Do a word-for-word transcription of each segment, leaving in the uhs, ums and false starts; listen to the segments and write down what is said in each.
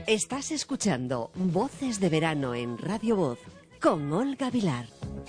Estás escuchando Voces de Verano en Radio Voz con Olga Vilar.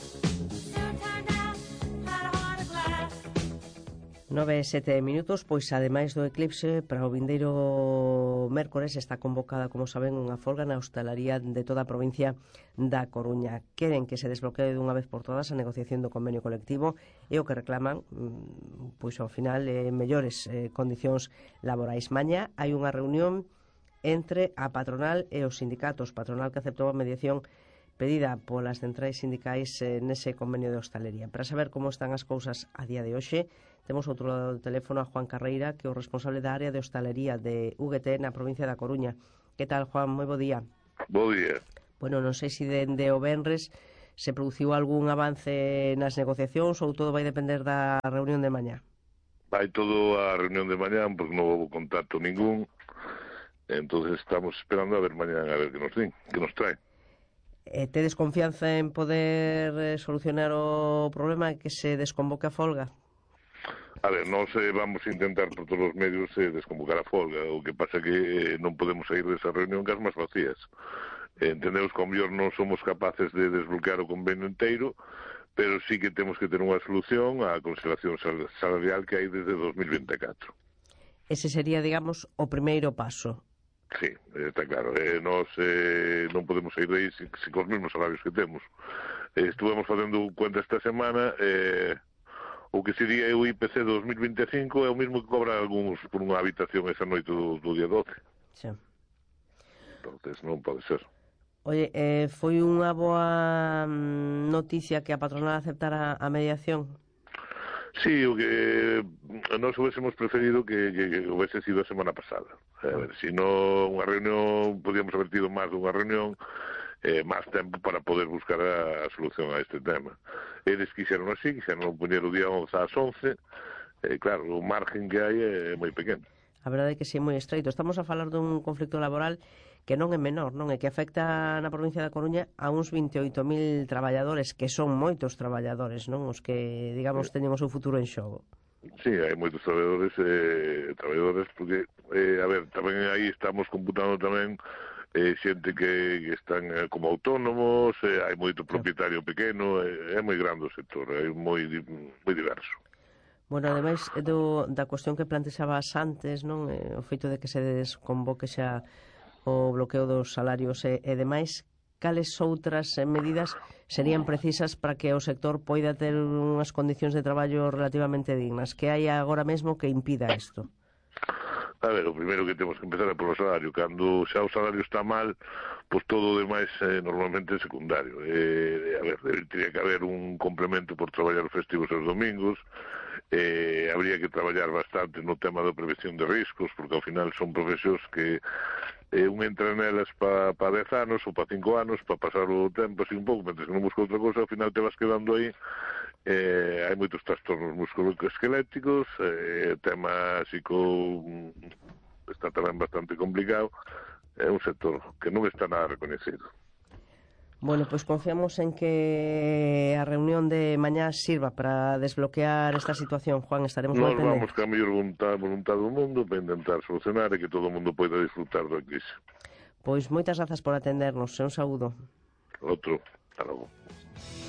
Nove e sete minutos, pois ademais do eclipse, para o vindeiro mércores está convocada, como saben, unha folga na hostalaría de toda a provincia da Coruña. Queren que se desbloquee dunha vez por todas a negociación do convenio colectivo e o que reclaman, pois ao final, eh, mellores eh, condicións laborais. Mañá hai unha reunión entre a patronal e os sindicatos, patronal que aceptou a mediación pedida polas centrais sindicais eh, nese convenio de hostalería. Para saber como están as cousas a día de hoxe, temos outro lado do teléfono a Juan Carreira, que é o responsable da área de hostalería de U G T na provincia da Coruña. Que tal, Juan? Moi bo día. Bo día. Bueno, non sei se dende o venres se produciu algún avance nas negociacións ou todo vai depender da reunión de mañá. Vai todo a reunión de mañá, porque non houve contacto ningún. Entonces estamos esperando a ver mañá a ver que nos din, que nos trae. Eh, tedes confianza en poder eh, solucionar o problema e que se desconvoque a folga? A ver, nós eh, vamos a intentar por todos os medios eh, desconvocar a folga. O que pasa é que eh, non podemos sair desa reunión cas máis vacías. Eh, entendemos que ao mellor non somos capaces de desbloquear o convenio inteiro, pero sí que temos que ter unha solución á congelación salarial que hai desde dos mil vinte e catro. Ese sería, digamos, o primeiro paso. Sí, está claro. Eh, nós eh, non podemos sair de aí sin, sin cos mesmos salarios que temos. Eh, estuvemos facendo cuenta esta semana, eh, o que sería o I P C dos mil vinte e cinco é o mesmo que cobra algúns por unha habitación esa noite do, do día doce. Sí. Entonces non pode ser. Oye, eh, foi unha boa noticia que a patronal aceptara a mediación? Sí, o que nós hubiésemos preferido que, que, que hubiese sido a semana pasada. A ver, se non unha reunión, podíamos haber tido máis dunha reunión, eh, máis tempo para poder buscar a, a solución a este tema. Eles quixeron así, quixeron poñer o día once ás once, e eh, claro, o margen que hai é moi pequeno. A verdade é que sí, moi estreito. Estamos a falar dun conflicto laboral que non é menor, non é? Que afecta na provincia da Coruña a uns vinte e oito mil traballadores, que son moitos traballadores, non? Os que, digamos, teñen o seu futuro en xogo. Sí, hai moitos traballadores, eh, traballadores, porque, eh, a ver, tamén aí estamos computando tamén eh, xente que, que están eh, como autónomos, eh, hai moito propietario pequeno, eh, é moi grande o sector, é moi, moi diverso. Bueno, ademais do, da cuestión que plantexabas antes, non? Eh, o feito de que se desconvoque xa o bloqueo dos salarios e, e demais, cales outras medidas serían precisas para que o sector poida ter unhas condicións de traballo relativamente dignas? Que hai agora mesmo que impida isto? A ver, o primeiro que temos que empezar é polo salario. Cando xa o salario está mal, pois todo o demais eh, normalmente é secundario. Eh, a ver, teria que haber un complemento por traballar os festivos e os domingos. Eh, habría que traballar bastante no tema da prevención de riscos, porque ao final son profesións que eh, un entra nelas para pa dez anos ou para cinco anos, para pasar o tempo así un pouco, mentre que non busca outra cosa, ao final te vas quedando aí. Eh, hai moitos trastornos musculoesqueléticos, eh, tema psico está tamén bastante complicado, é un sector que non está nada reconhecido. Bueno, pois pues confiamos en que a reunión de mañá sirva para desbloquear esta situación, Juan, estaremos moi pendentes. Nos vamos ca mellor voluntad, voluntad do mundo para intentar solucionar e que todo o mundo poida disfrutar da crise. Pois moitas grazas por atendernos, un saúdo. Outro, hasta logo.